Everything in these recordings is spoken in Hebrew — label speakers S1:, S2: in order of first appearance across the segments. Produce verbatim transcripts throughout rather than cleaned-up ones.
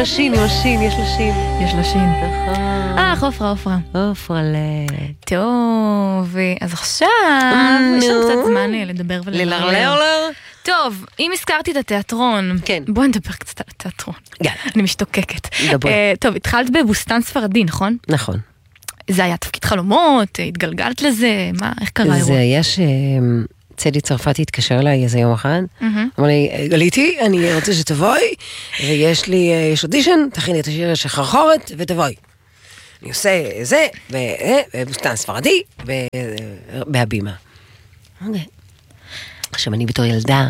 S1: השין, עם השין, יש לה שין.
S2: יש לה שין.
S1: נכון.
S2: אה, עופרה, עופרה.
S1: עופרה ל...
S2: טוב, אז עכשיו יש לנו קצת זמן לדבר וללרלר. טוב, אם הזכרתי את התיאטרון,
S1: כן.
S2: בואי נדבר קצת על התיאטרון.
S1: יאללה.
S2: אני משתוקקת.
S1: דברי.
S2: טוב, התחלת בבוסטן ספרדי, נכון?
S1: נכון.
S2: זה היה תפקיד חלומות, התגלגלת לזה, מה, איך קרה האירוע?
S1: זה היה שצדי צרפתי התקשר אליי איזה יום אחד, אמר לי, גליתי, אני רוצה שתבואי, ויש לי, יש אודישן, תכיני את השיר של חרחורת, ותבואי. אני עושה זה, ובוסטן ספרדי, בהבימה. אוקיי. עכשיו אני בתור ילדה,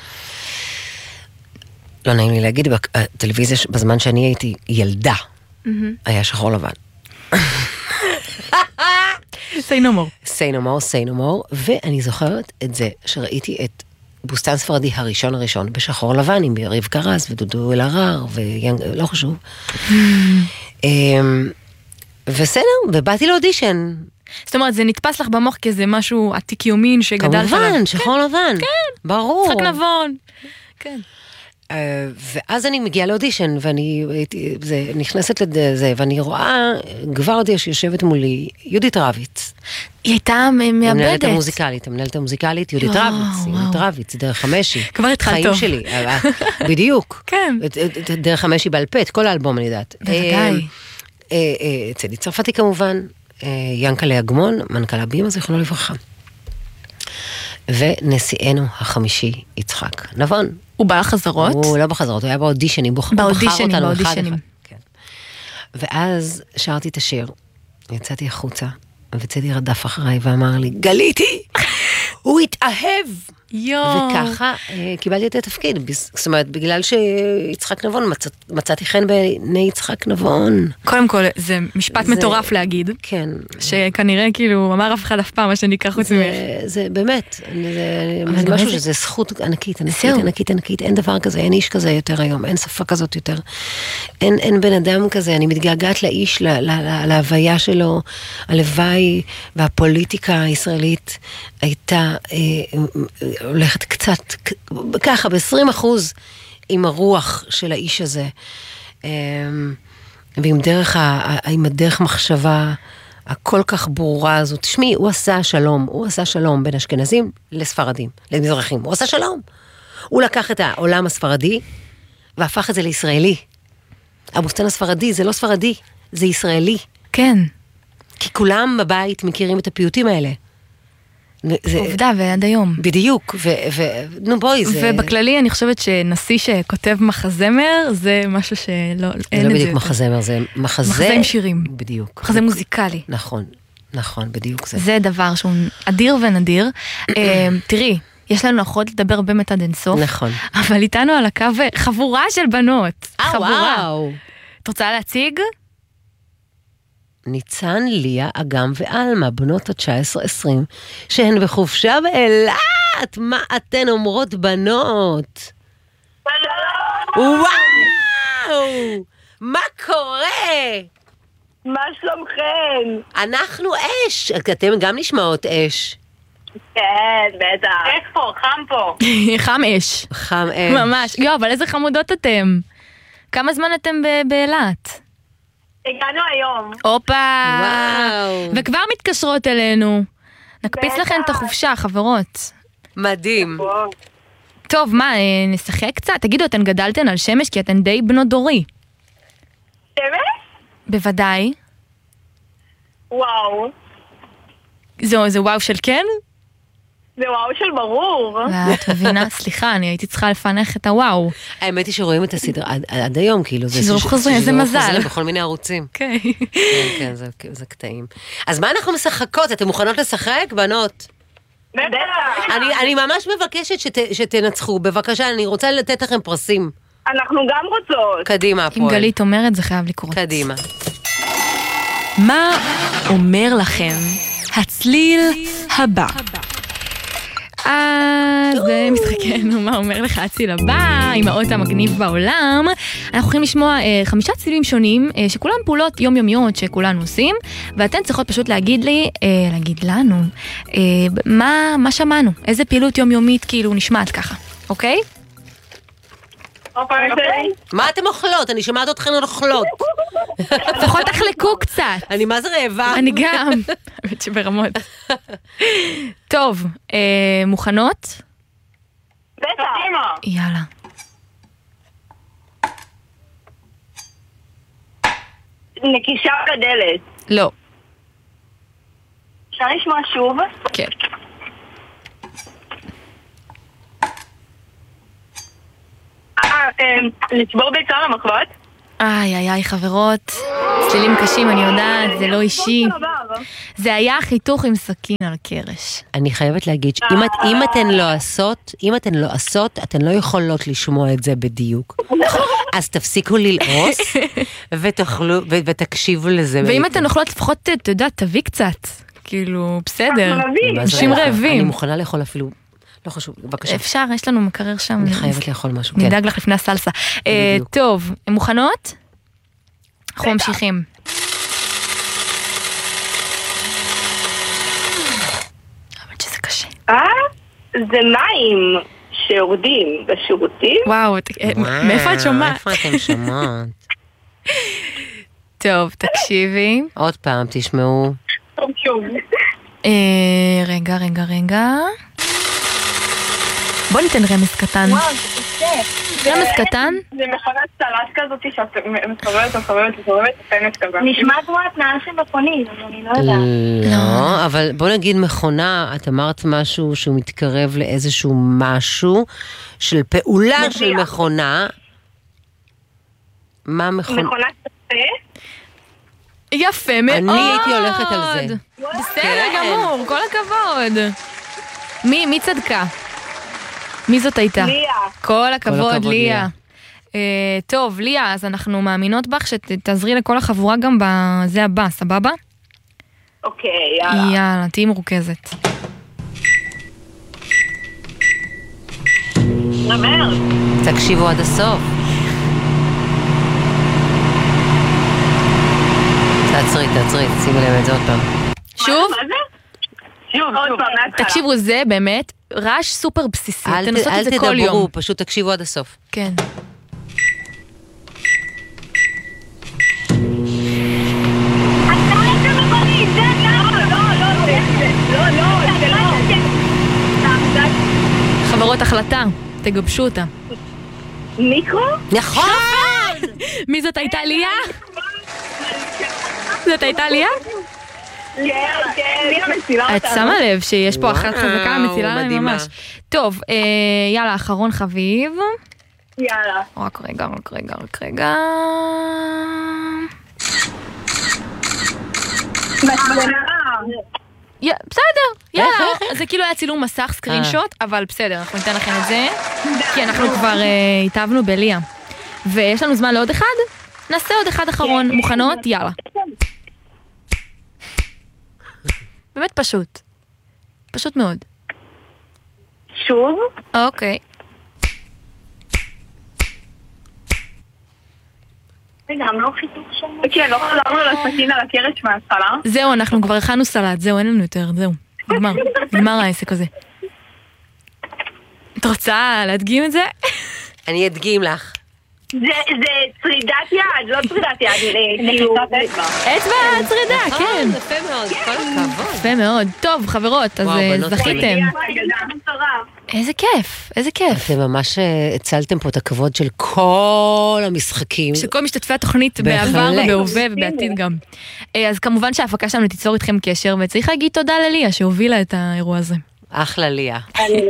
S1: לא נעים לי להגיד, בטלוויזיה בזמן שאני הייתי ילדה, היה שחור לבן.
S2: say no more.
S1: say no more, say no more, ואני זוכרת את זה שראיתי את בוסטן ספרדי הראשון הראשון בשחור לבן עם רבקה רז ודודו אלהרר ולא חשוב. וסדר, ובאתי לאודישן.
S2: זאת אומרת, זה נתפס לך במוח כאיזה משהו עתיק יומין שגדלת עליו.
S1: כמובן, שחור לבן.
S2: כן.
S1: ברור.
S2: משחק נבון. כן.
S1: ואז אני מגיעה לאודישן, ואני נכנסת לזה, ואני רואה גוורדיה שיושבת מולי, יהודית רביץ.
S2: היא הייתה מאבדת.
S1: המנהלת המוזיקלית, המנהלת המוזיקלית, יהודית רביץ, יהודית רביץ, דרך המשי.
S2: כבר התחלת
S1: חיים
S2: טוב.
S1: שלי, בדיוק.
S2: כן.
S1: דרך המשי בעל פה, את כל האלבום אני יודעת.
S2: בוודאי.
S1: צדי צרפתי כמובן, ינקלה אגמון, מנכ"ל הבימה, זיכרונו לברכה. ונשיאנו החמישי, יצחק נבון.
S2: הוא בא לחזרות?
S1: הוא לא בחזרות, הוא היה באודישנים, הוא בחר אותנו אחד אחד. ואז שרתי את השיר, יצאתי החוצה, וצדי רדף אחריי ואמר לי, גליתי, הוא התאהב. וככה קיבלתי את התפקיד, זאת אומרת, בגלל שיצחק נבון, מצאתי חן בעיני יצחק נבון.
S2: קודם כל, זה משפט מטורף להגיד.
S1: כן.
S2: שכנראה כאילו, אמר אף אחד אף פעם, מה שניקח חוץ ממך.
S1: זה באמת, זה משהו שזה זכות ענקית, ענקית, ענקית, ענקית, אין דבר כזה, אין איש כזה יותר היום, אין שפה כזאת יותר. אין בן אדם כזה, אני מתגעגעת לאיש, להוויה שלו, הלוואי והפוליטיקה הישראלית הייתה הולכת קצת, ככה, ב-עשרים אחוז עם הרוח של האיש הזה, ועם דרך, עם הדרך מחשבה הכל כך ברורה הזאת. תשמעי, הוא עשה שלום, הוא עשה שלום בין אשכנזים לספרדים, למזרחים, הוא עשה שלום. הוא לקח את העולם הספרדי, והפך את זה לישראלי. הבוסטן הספרדי זה לא ספרדי, זה ישראלי.
S2: כן.
S1: כי כולם בבית מכירים את הפיוטים האלה.
S2: עובדה, ועד היום.
S1: בדיוק, נו בואי, זה...
S2: ובכללי אני חושבת שנשיא שכותב מחזמר, זה משהו שלא, אין את זה.
S1: זה לא בדיוק מחזמר, זה מחזה...
S2: מחזה עם שירים.
S1: בדיוק.
S2: מחזה מוזיקלי.
S1: נכון, נכון, בדיוק זה.
S2: זה דבר שהוא אדיר ונדיר. תראי, יש לנו אחות לדבר באמת עד אינסוף.
S1: נכון.
S2: אבל איתנו על הקו חבורה של בנות. חבורה. את רוצה להציג?
S1: ניצן, ליה, אגם ואלמה, בנות ה-תשע עשרה עשרים, שהן בחופשה באילת. מה אתן אומרות, בנות? וואו! מה קורה?
S3: מה שלומכם?
S1: אנחנו אש. אתם גם נשמעות אש.
S3: כן, בטח. איפה? חם פה.
S2: חם אש.
S1: חם אש.
S2: ממש. יו, אבל איזה חמודות אתם. כמה זמן אתם באילת?
S3: הגענו היום.
S2: הופה.
S1: וואו.
S2: וכבר מתקשרות אלינו. נקפיץ לכם את החופשה, חברות.
S1: מדהים.
S2: טוב, מה, נשחק קצת? תגידו, אתן גדלתן על שמש, כי אתן די בנות דורי.
S3: שמש?
S2: בוודאי.
S3: וואו.
S2: זו, זה וואו של כן?
S3: זה וואו של ברור.
S2: לא, את מבינה, סליחה, אני הייתי צריכה לפנח את הוואו.
S1: האמת היא שרואים את הסדרה עד, עד היום, כאילו.
S2: שיזור חוזרים, איזה מזל.
S1: חוזרים בכל מיני ערוצים.
S2: כן.
S1: כן, כן, זה, זה קטעים. אז מה אנחנו משחקות? אתן מוכנות לשחק, בנות?
S3: בטח.
S1: אני, אני ממש מבקשת שת, שתנצחו. בבקשה, אני רוצה לתת לכם פרסים.
S3: אנחנו גם רוצות.
S1: קדימה, הפועל.
S2: אם גלית אומרת, זה חייב לקרות.
S1: קדימה.
S2: מה אומר לכם הצליל הבא? אז משחקנו, מה אומר לך הצליל הבא, עם האות המגניב בעולם. אנחנו יכולים לשמוע אה, חמישה צלילים שונים, אה, שכולם פעולות יומיומיות שכולנו עושים, ואתן צריכות פשוט להגיד לי, אה, להגיד לנו, אה, מה, מה שמענו, איזה פעילות יומיומית כאילו נשמעת ככה, אוקיי?
S1: מה אתם אוכלות? אני שומעת אתכן אוכלות.
S2: לפחות תחלקו קצת.
S1: אני מה זה רעבה?
S2: אני גם. האמת שברמות. טוב, מוכנות?
S3: בטח.
S2: יאללה.
S3: נקישה בדלת.
S2: לא.
S3: אפשר לשמוע שוב?
S2: כן.
S3: אה, לצבור ביצה למחבת?
S2: איי, איי, איי, חברות. צלילים קשים, אני יודעת, זה לא אישי. זה היה חיתוך עם סכין על קרש.
S1: אני חייבת להגיד שאם את, אם אתן לא עשות, אם אתן לא עשות, אתן לא יכולות לשמוע את זה בדיוק. אז תפסיקו ללעוס, ותאכלו, ותקשיבו לזה.
S2: ואם אתן אוכלות לפחות, אתה יודע, תביא קצת. כאילו, בסדר. אנשים רעבים.
S1: אני מוכנה לאכול אפילו... לא חשוב, בבקשה.
S2: אפשר, יש לנו מקרר שם.
S1: אני חייבת לאכול משהו, כן.
S2: נדאג לך לפני הסלסה. טוב, הן מוכנות? אנחנו ממשיכים. אבל שזה קשה.
S3: אה? זה מים שיורדים בשירותים?
S2: וואו, מאיפה את שומעת?
S1: איפה אתם שומעות?
S2: טוב, תקשיבי.
S1: עוד פעם, תשמעו.
S3: טוב, שוב.
S2: רגע, רגע, רגע. בוא ניתן רמז קטן.
S3: וואו, זה קשה.
S2: רמז קטן?
S3: זה מכונת סלט כזאת שאת מסובבת, מסובבת, מסובבת, מסובבת כזה. נשמע כמו התנאה של מכונית, אז אני לא יודעת.
S1: לא, אבל בוא נגיד מכונה, את אמרת משהו שהוא מתקרב לאיזשהו משהו של פעולה של מכונה. מה מכונה?
S3: מכונת קפה?
S2: יפה מאוד.
S1: אני הייתי הולכת על זה.
S2: בסדר גמור, כל הכבוד. מי, מי צדקה? מי זאת הייתה?
S3: ליה.
S2: כל הכבוד, ליה. טוב, ליה, אז אנחנו מאמינות בך שתעזרי לכל החבורה גם בזה הבא, סבבה?
S3: אוקיי, יאללה.
S2: יאללה, תהי מרוכזת.
S3: נמר.
S1: תקשיבו עד הסוף. תעצרי, תעצרי, שימי לב את זה עוד פעם.
S2: שוב?
S3: מה זה? שוב, עוד פעם, מהתחלה.
S2: תקשיבו, זה באמת רעש סופר בסיסי. תנסות את זה כל
S1: אל
S2: יום.
S1: תדברו, פשוט תקשיבו עד הסוף.
S2: כן. חברות החלטה, תגבשו אותה.
S3: מיקרו?
S1: נכון!
S2: מי זאת הייתה ליה? זאת הייתה ליה?
S3: כן, כן.
S2: את שמה לב שיש פה אחת חזקה מצילה להם
S1: מדהימה.
S2: ממש. טוב, יאללה, אחרון חביב.
S3: יאללה.
S2: רק רגע, רק רגע, רק רגע. בסדר, יאללה. זה כאילו היה צילום מסך, סקרין שוט, אבל בסדר, אנחנו ניתן לכם את זה. כי אנחנו כבר התאהבנו בליה. ויש לנו זמן לעוד אחד? נעשה עוד אחד אחרון. מוכנות? יאללה. באמת פשוט. פשוט מאוד.
S3: שוב?
S2: אוקיי.
S3: רגע, הם לא חיתוך שם? כן, לא חזרנו לסכין על הקרש מההתחלה.
S2: זהו, אנחנו כבר הכנו סלט, זהו, אין לנו יותר, זהו. נגמר, נגמר העסק הזה. את רוצה להדגים את זה?
S1: אני אדגים לך.
S3: זה צרידת יד, לא צרידת יד.
S2: אצבע צרידה, כן.
S1: יפה מאוד, כל הכבוד.
S2: יפה מאוד. טוב, חברות, אז זכיתם. איזה כיף, איזה כיף.
S1: אתם ממש הצלתם פה את הכבוד של כל המשחקים.
S2: של כל משתתפי התוכנית בעבר ובהווה ובעתיד גם. אז כמובן שההפקה שלנו תיצור איתכם קשר, וצריך להגיד תודה לליה שהובילה את האירוע הזה.
S1: אחלה ליה.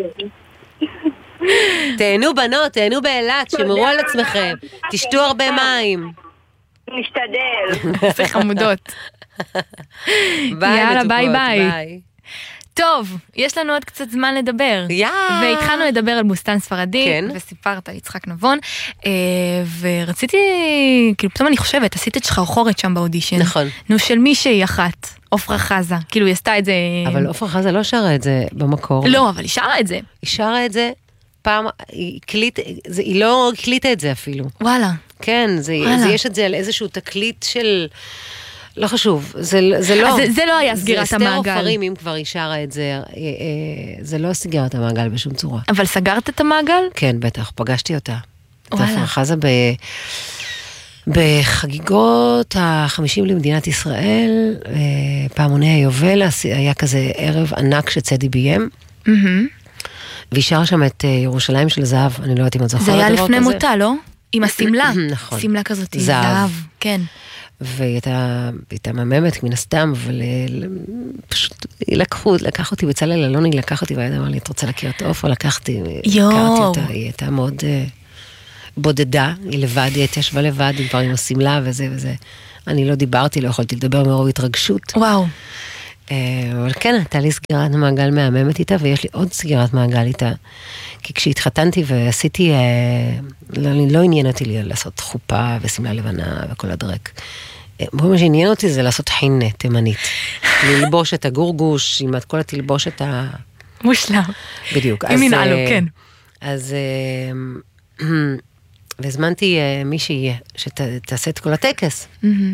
S1: תהנו בנות, תהנו באילת, שמרו על עצמכם, תשתו הרבה מים.
S3: נשתדל.
S2: זה חמודות. יאללה, ביי ביי. טוב, יש לנו עוד קצת זמן לדבר. והתחלנו לדבר על בוסתן ספרדי, וסיפרת על יצחק נבון, ורציתי, כאילו פתאום אני חושבת, עשית את שחרחורת שם באודישן. נכון. נו, של מישהי אחת, עופרה חזה, כאילו היא עשתה את זה...
S1: אבל עופרה חזה לא שרה את זה במקור.
S2: לא, אבל היא שרה את זה.
S1: היא שרה את זה פעם, היא הקליט, היא לא הקליטה את זה אפילו.
S2: וואלה.
S1: כן, יש את זה על איזשהו תקליט של... לא חשוב, זה, זה לא...
S2: זה, זה לא היה סגירת המעגל.
S1: זה אסתר אופרים, אם כבר היא שרה את זה, זה לא סגירת המעגל בשום צורה.
S2: אבל סגרת את המעגל?
S1: כן, בטח, פגשתי אותה. את עפרה חזה בחגיגות החמישים למדינת ישראל, פעמוני היובל, היה כזה ערב ענק שצדי ביים, והיא שרה שם את ירושלים של זהב, אני לא יודעת אם את זוכרת.
S2: זה היה לפני מותה, לא? עם הסמלה.
S1: נכון.
S2: סמלה כזאת, זהב. כן.
S1: והיא הייתה מממת מן הסתם, אבל פשוט היא לקחו, לקח אותי בצלאל אלוני, לקח אותי והיא אמרה לי, את רוצה להכיר את עופרה? לקחתי, הכרתי אותה, היא הייתה מאוד בודדה, היא לבד, היא הייתה ישבה לבד, היא כבר עם הסמלה וזה וזה. אני לא דיברתי, לא יכולתי לדבר מרוב התרגשות.
S2: וואו.
S1: אבל כן, הייתה לי סגירת מעגל מהממת איתה, ויש לי עוד סגירת מעגל איתה. כי כשהתחתנתי ועשיתי, לא, לא עניין אותי לי לעשות חופה וסמלה לבנה וכל הדרק. מה שעניין אותי זה לעשות חין תימנית. ללבוש את הגורגוש, עם כל התלבושת ה...
S2: מושלם.
S1: בדיוק.
S2: עם מנהלו, כן.
S1: אז... והזמנתי מי שיהיה, שתעשה את כל הטקס.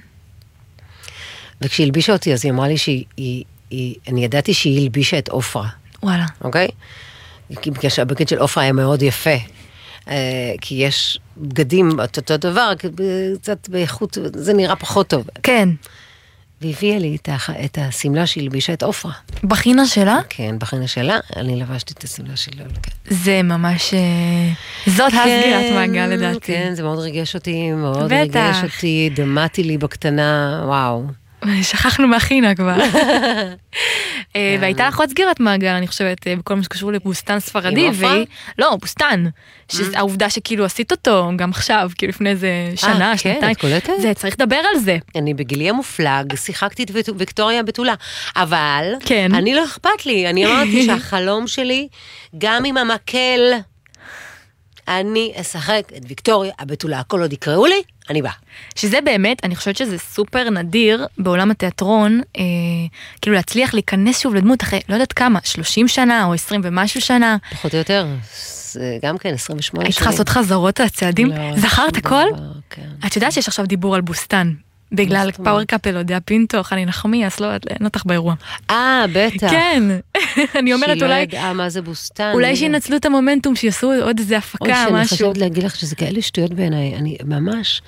S1: וכשהיא הלבישה אותי, אז היא אמרה לי שהיא, היא, היא, אני ידעתי שהיא הלבישה את עופרה.
S2: וואלה.
S1: אוקיי? כי הבגד של עופרה היה מאוד יפה. כי יש בגדים, אותו דבר, קצת באיכות, זה נראה פחות טוב.
S2: כן.
S1: והביאה לי את הסמלה שהיא הלבישה את עופרה.
S2: בחינה שלה?
S1: כן, בחינה שלה, אני לבשתי את הסמלה שלה.
S2: זה ממש, זאת הסגירת מעגל לדעתי.
S1: כן, זה מאוד ריגש אותי, מאוד ריגש אותי, דמעתי לי בקטנה, וואו.
S2: שכחנו מהחינה כבר. והייתה לך עוד סגירת מעגל, אני חושבת, בכל מה שקשור לבוסטן ספרדי, לא, בוסטן, שהעובדה שכאילו עשית אותו גם עכשיו, כאילו לפני איזה שנה, שנתיים, זה צריך לדבר על זה.
S1: אני בגילי המופלג, שיחקתי את ויקטוריה בתולה, אבל אני לא אכפת לי, אני אמרתי שהחלום שלי, גם עם המקל, אני אשחק את ויקטוריה הבתולה, כל עוד יקראו לי, אני בא.
S2: שזה באמת, אני חושבת שזה סופר נדיר בעולם התיאטרון, אה, כאילו להצליח להיכנס שוב לדמות אחרי, לא יודעת כמה, שלושים שנה או עשרים ומשהו שנה.
S1: פחות או יותר, גם כן, עשרים ושמונה שנים.
S2: היית צריכה לעשות חזרות הצעדים?
S1: לא,
S2: זכרת הכל?
S1: כן.
S2: את יודעת שיש עכשיו דיבור על בוסטן, בגלל פאוור קאפל, לא יודע, פינטו, חני נחמי, אז לא, אין אותך באירוע.
S1: אה, בטח.
S2: כן, אני אומרת אולי...
S1: שהיא לא ידעה מה זה בוסטן.
S2: אולי שינצלו את המומנטום, שיעשו עוד איזה הפקה, משהו.
S1: אוי, שאני חושבת להגיד לך שזה כאלה שטויות בעיניי, אני ממש...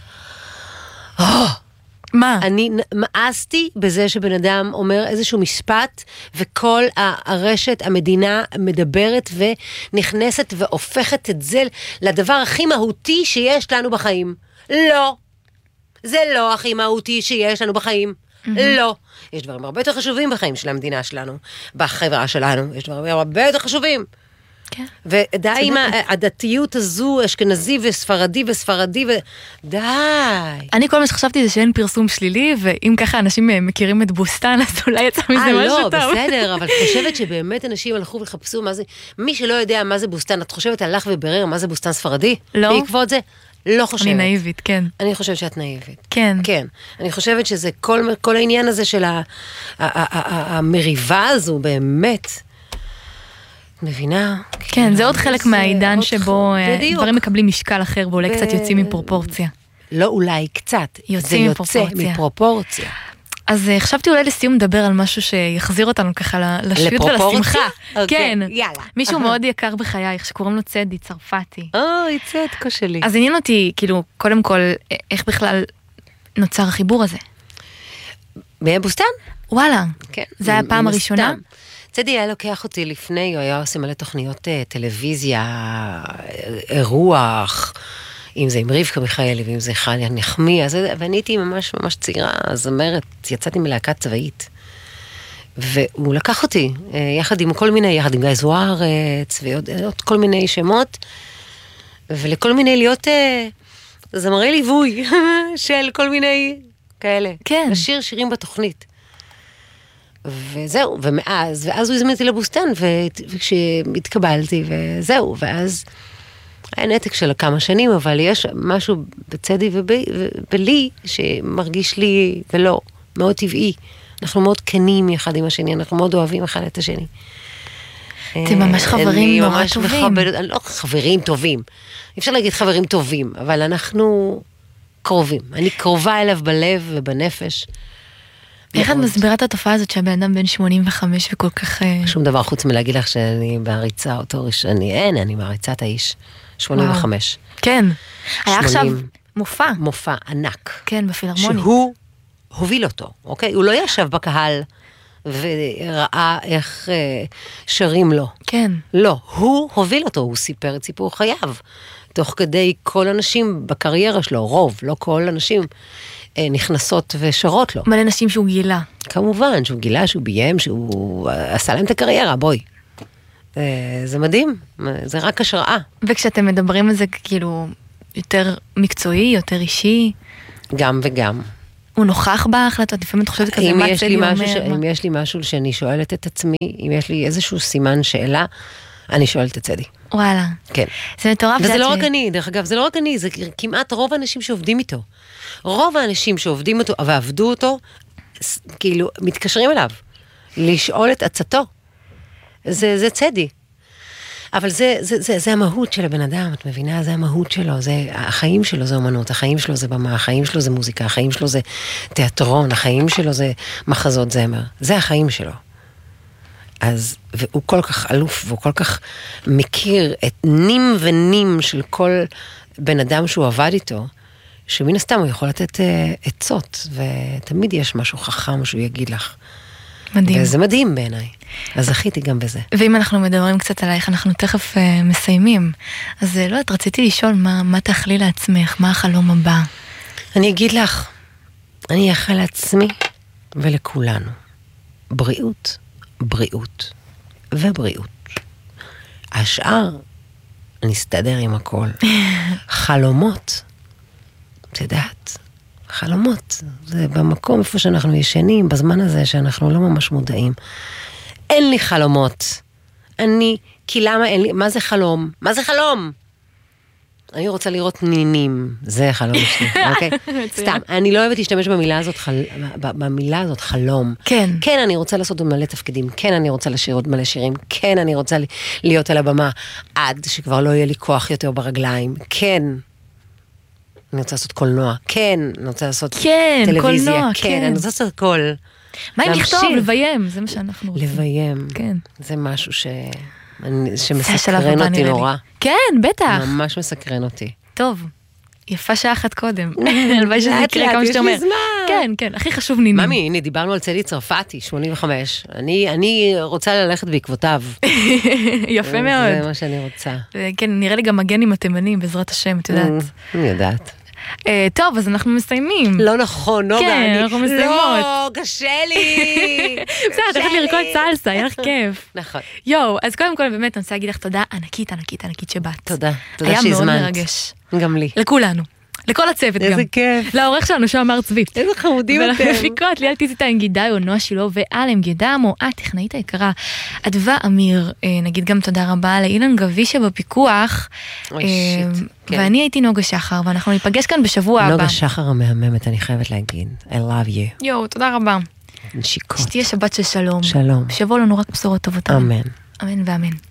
S2: מה?
S1: אני מאסתי בזה שבן אדם אומר איזשהו משפט, וכל הרשת, המדינה מדברת ונכנסת והופכת את זה לדבר הכי מהותי שיש לנו בחיים. לא. זה לא הכי מהותי שיש לנו בחיים. לא. יש דברים הרבה יותר חשובים בחיים של המדינה שלנו, בחברה שלנו. יש דברים הרבה יותר חשובים.
S2: כן.
S1: ודי עם הדתיות הזו, אשכנזי וספרדי וספרדי ו... די.
S2: אני כל מה שחשבתי זה שאין פרסום שלילי, ואם ככה אנשים מכירים את בוסטן, אז אולי יצא מזה משהו טוב.
S1: לא, בסדר, אבל חושבת שבאמת אנשים הלכו ולחפשו מה זה, מי שלא יודע מה זה בוסטן, את חושבת הלך וברר מה זה בוסטן ספרדי?
S2: לא.
S1: בעקבות זה? לא חושבת.
S2: אני נאיבית, כן.
S1: אני חושבת שאת נאיבית.
S2: כן.
S1: כן. אני חושבת שזה כל, כל העניין הזה של ה, המריבה הזו באמת... מבינה?
S2: כן, זה עוד חלק מהעידן שבו דברים מקבלים משקל אחר ואולי קצת יוצאים מפרופורציה.
S1: לא אולי, קצת. זה יוצא מפרופורציה.
S2: אז חשבתי אולי לסיום לדבר על משהו שיחזיר אותנו ככה לשפיות ולשמחה. כן, מישהו מאוד יקר בחייך שקוראים לו צדי צרפתי.
S1: אוי, צדקו שלי.
S2: אז עניין אותי, כאילו, קודם כל, איך בכלל נוצר החיבור הזה?
S1: בבוסטן?
S2: וואלה, זה היה הפעם הראשונה?
S1: צדי היה לוקח אותי לפני, הוא היה עושה מלא תוכניות טלוויזיה, אירוח, אם זה עם רבקה מיכאלי, ואם זה חניה נחמי, ואני הייתי ממש ממש צעירה, זמרת, יצאתי מלהקת צבאית, והוא לקח אותי, יחד עם כל מיני, יחד עם גיא זוארץ, ועוד כל מיני שמות, ולכל מיני להיות זמרי ליווי, של כל מיני כאלה.
S2: כן.
S1: לשיר שירים בתוכנית. וזהו, ומאז, ואז הוא הזמין אותי לבוסטן, וכשהתקבלתי, וזהו, ואז היה נתק של כמה שנים, אבל יש משהו בצדי ובלי, שמרגיש לי, ולא, מאוד טבעי. אנחנו מאוד כנים אחד עם השני, אנחנו מאוד אוהבים אחד את השני.
S2: אתם ממש חברים נורא טובים.
S1: לא חברים טובים, אי אפשר להגיד חברים טובים, אבל אנחנו קרובים. אני קרובה אליו בלב ובנפש.
S2: איך את מסבירה את התופעה הזאת שהבן אדם בן שמונים וחמש וכל כך...
S1: שום דבר חוץ מלהגיד לך שאני מעריצה אותו ראשוני, אין, אני מעריצה את האיש שמונים וחמש.
S2: כן. היה עכשיו מופע.
S1: מופע ענק.
S2: כן, בפילהרמונית.
S1: שהוא הוביל אותו, אוקיי? הוא לא ישב בקהל וראה איך אה, שרים לו.
S2: כן.
S1: לא, הוא הוביל אותו, הוא סיפר את סיפור חייו. תוך כדי כל אנשים בקריירה שלו, רוב, לא כל אנשים אה, נכנסות ושרות לו.
S2: מלא נשים שהוא גילה.
S1: כמובן, שהוא גילה, שהוא ביים, שהוא עשה להם את הקריירה, בואי. אה, זה מדהים, זה רק השראה.
S2: וכשאתם מדברים על זה כאילו יותר מקצועי, יותר אישי?
S1: גם וגם.
S2: הוא נוכח בהחלטות, לפעמים את חושבת כזה, מה צלי אומר? ש...
S1: אם יש לי משהו שאני שואלת את עצמי, אם יש לי איזשהו סימן שאלה, אני שואלת את צדי.
S2: וואלה.
S1: כן.
S2: זה מטורף.
S1: וזה לא רק אני, דרך אגב, זה לא רק אני, זה כמעט רוב האנשים שעובדים איתו. רוב האנשים שעובדים איתו ועבדו אותו, כאילו, מתקשרים אליו, לשאול את עצתו. זה, זה צדי. אבל זה, זה, זה, זה המהות של הבן אדם, את מבינה? זה המהות שלו, זה, החיים שלו זה אומנות, החיים שלו זה במה, החיים שלו זה מוזיקה, החיים שלו זה תיאטרון, החיים שלו זה מחזות זמר. זה החיים שלו. אז, והוא כל כך אלוף, והוא כל כך מכיר את נים ונים של כל בן אדם שהוא עבד איתו, שמן הסתם הוא יכול לתת uh, עצות, ותמיד יש משהו חכם שהוא יגיד לך.
S2: מדהים.
S1: וזה מדהים בעיניי. אז זכיתי גם בזה.
S2: ואם אנחנו מדברים קצת עלייך, אנחנו תכף uh, מסיימים. אז לא, את רציתי לשאול מה, מה תאכלי לעצמך, מה החלום הבא?
S1: אני אגיד לך, אני אאחל לעצמי ולכולנו. בריאות, בריאות ובריאות. השאר, נסתדר עם הכל. חלומות, את יודעת, חלומות, זה במקום איפה שאנחנו ישנים, בזמן הזה שאנחנו לא ממש מודעים. אין לי חלומות. אני, כי למה אין לי, מה זה חלום? מה זה חלום? אני רוצה לראות נינים, זה החלום שלי, אוקיי? סתם, אני לא אוהבת להשתמש במילה הזאת, במילה הזאת חלום.
S2: כן.
S1: כן, אני רוצה לעשות עוד מלא תפקידים, כן, אני רוצה לשיר עוד מלא שירים, כן, אני רוצה להיות על הבמה, עד שכבר לא יהיה לי כוח יותר ברגליים, כן. אני רוצה לעשות קולנוע, כן, אני רוצה לעשות
S2: כן,
S1: טלוויזיה,
S2: קולנוע,
S1: כן,
S2: כן.
S1: אני רוצה לעשות הכל.
S2: מה אם לכתוב, לביים, זה מה שאנחנו רוצים.
S1: לביים,
S2: כן.
S1: זה משהו ש... שמסקרן אותי נורא.
S2: כן, בטח.
S1: ממש מסקרן אותי.
S2: טוב, יפה שעה אחת קודם. הלוואי שזה יקרה כמה שאתה אומר. כן, כן, הכי חשוב נינים.
S1: ממי, הנה, דיברנו על צלי צרפתי, שמונים וחמש. אני רוצה ללכת בעקבותיו.
S2: יפה מאוד.
S1: זה מה שאני רוצה.
S2: כן, נראה לי גם הגנים התימנים, בעזרת השם, את יודעת.
S1: אני יודעת.
S2: טוב, אז אנחנו מסיימים.
S1: לא נכון, נוגה.
S2: כן, אנחנו מסיימות.
S1: לא, קשה לי.
S2: בסדר, תכף לרקוד סלסה, יהיה לך כיף.
S1: נכון.
S2: יואו, אז קודם כל, באמת, אני רוצה להגיד לך תודה ענקית, ענקית, ענקית שבאת.
S1: תודה, תודה שהזמנת.
S2: היה מאוד מרגש.
S1: גם לי.
S2: לכולנו. לכל הצוות גם.
S1: איזה כיף.
S2: לעורך שלנו, שאמר צבי.
S1: איזה חמודים אתם.
S2: ולמפיקות, ליאל טיזיטה גידאיו, נועה שילו ואלם גידאמו, את טכנאית היקרה, אדווה אמיר, נגיד גם תודה רבה לאילן גבי שבפיקוח, ואני הייתי נוגה שחר, ואנחנו ניפגש כאן בשבוע הבא.
S1: נוגה שחר המהממת, אני חייבת להגיד. I love you.
S2: יואו, תודה רבה.
S1: נשיקות.
S2: שתהיה שבת של שלום.
S1: שלום.
S2: שבוע לנו רק בשורות טובות.
S1: אמן.
S2: אמן ואמן.